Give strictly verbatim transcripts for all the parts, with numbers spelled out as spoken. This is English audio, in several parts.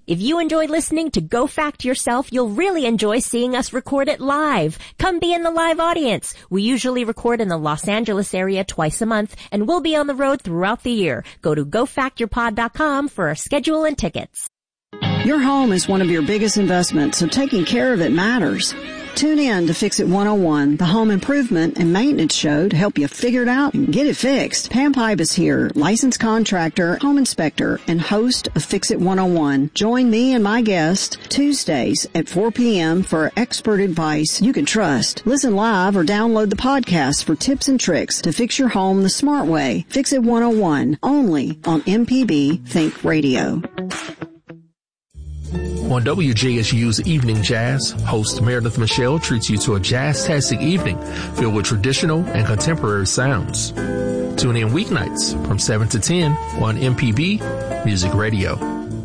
If you enjoy listening to Go Fact Yourself, you'll really enjoy seeing us record it live. Come be in the live audience. We usually record in the Los Angeles area twice a month, and we'll be on the road throughout the year. Go to go fact your pod dot com for our schedule and tickets. Your home is one of your biggest investments, so taking care of it matters. Tune in to Fix It one oh one, the home improvement and maintenance show to help you figure it out and get it fixed. Pam Pipe is here, licensed contractor, home inspector, and host of Fix It one oh one. Join me and my guest Tuesdays at four p.m. for expert advice you can trust. Listen live or download the podcast for tips and tricks to fix your home the smart way. Fix It one oh one, only on M P B Think Radio. On W J S U's Evening Jazz, host Meredith Michelle treats you to a jazz-tastic evening filled with traditional and contemporary sounds. Tune in weeknights from seven to ten on M P B Music Radio.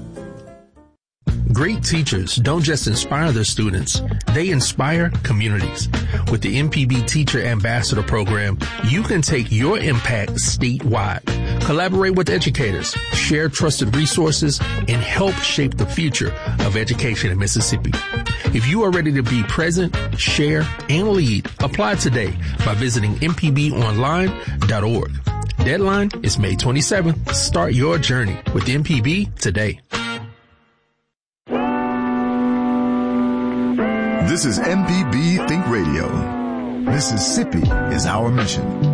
Great teachers don't just inspire their students, they inspire communities. With the M P B Teacher Ambassador Program, you can take your impact statewide. Collaborate with educators, share trusted resources, and help shape the future of education in Mississippi. If you are ready to be present, share, and lead, apply today by visiting m p b online dot org. Deadline is May twenty-seventh. Start your journey with M P B today. This is M P B Think Radio. Mississippi is our mission.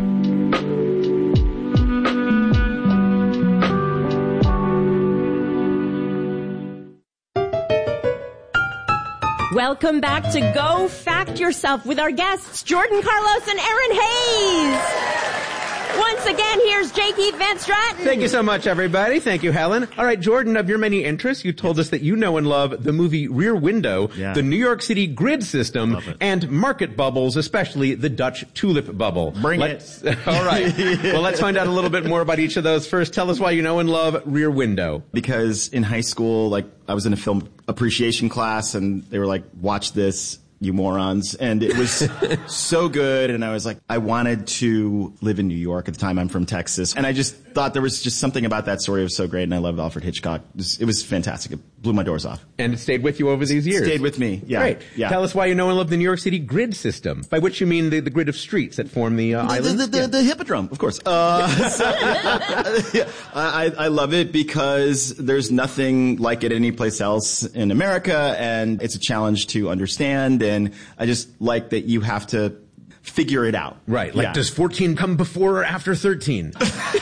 Welcome back to Go Fact Yourself with our guests, Jordan Carlos and Aaron Hayes. Once again, here's J. Keith Van Stratton. Thank you so much, everybody. Thank you, Helen. All right, Jordan, of your many interests, you told us that you know and love the movie Rear Window, yeah. the New York City grid system, and market bubbles, especially the Dutch tulip bubble. Bring let's, it. All right. Well, let's find out a little bit more about each of those. First, tell us why you know and love Rear Window. Because in high school, like, I was in a film appreciation class, and they were like, watch this, you morons. And it was so good. And I was like, I wanted to live in New York at the time. I'm from Texas. And I just thought there was just something about that story that was so great. And I loved Alfred Hitchcock. It was, it was fantastic. It blew my doors off. And it stayed with you over these years. Stayed with me. Yeah. Great. Yeah. Tell us why you know and love the New York City grid system, by which you mean the, the grid of streets that form the uh, the, island. The, the, yeah. the Hippodrome, of course. Uh, so, yeah, I, I love it because there's nothing like it anyplace else in America, and it's a challenge to understand. And I just like that you have to figure it out. Right. Like, yeah. Does fourteen come before or after thirteen?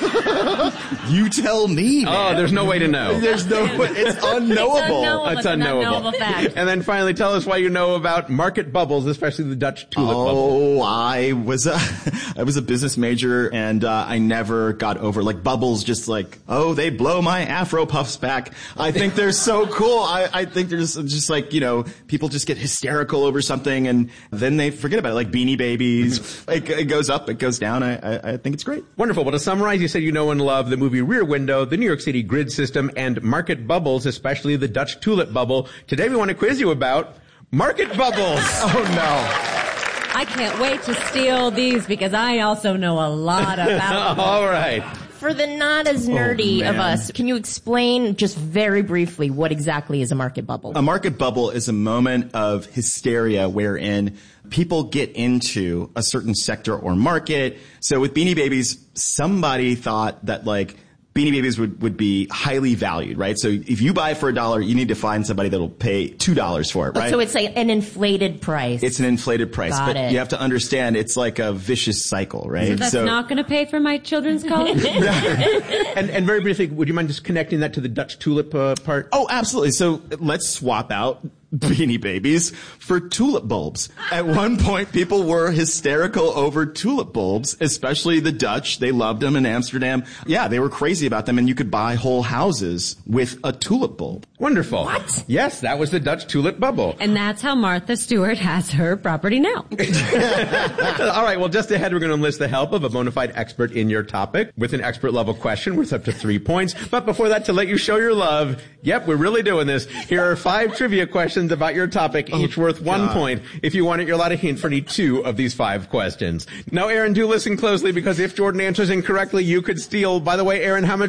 You tell me, man. Oh, there's no way to know. There's no way. It's unknowable. It's unknowable. It's unknowable. unknowable fact. And then finally, tell us why you know about market bubbles, especially the Dutch tulip oh, bubble. Oh, I was a, I was a business major, and uh, I never got over, like, bubbles just like, oh, they blow my Afro puffs back. I think they're so cool. I, I think they're just, just like, you know, people just get hysterical over something, and then they forget about it, like Beanie Babies. it, it goes up, it goes down. I, I, I think it's great. Wonderful. Well, to summarize, you said you know and love the movie Rear Window, the New York City grid system, and market bubbles, especially the Dutch tulip bubble. Today we want to quiz you about market bubbles. Oh, no. I can't wait to steal these because I also know a lot about them. All right. For the not as nerdy oh, of us, can you explain just very briefly what exactly is a market bubble? A market bubble is a moment of hysteria wherein people get into a certain sector or market. So with Beanie Babies, somebody thought that, like, Beanie Babies would, would be highly valued, right? So if you buy for a dollar, you need to find somebody that'll pay two dollars for it, right? So it's like an inflated price. It's an inflated price. Got but it. You have to understand it's like a vicious cycle, right? So that's so, not going to pay for my children's college? and, and very briefly, would you mind just connecting that to the Dutch tulip uh, part? Oh, absolutely. So let's swap out Beanie Babies for tulip bulbs. At one point, people were hysterical over tulip bulbs, especially the Dutch. They loved them in Amsterdam. Yeah, they were crazy about them, and you could buy whole houses with a tulip bulb. Wonderful. What? Yes, that was the Dutch tulip bubble. And that's how Martha Stewart has her property now. All right, well, just ahead, we're going to enlist the help of a bona fide expert in your topic with an expert level question worth up to three points. But before that, to let you show your love, yep, we're really doing this. Here are five trivia questions about your topic, each oh, worth one God. point. If you want it, you're allowed a hint for any two of these five questions. Now, Aaron, do listen closely, because if Jordan answers incorrectly, you could steal. By the way, Aaron, how much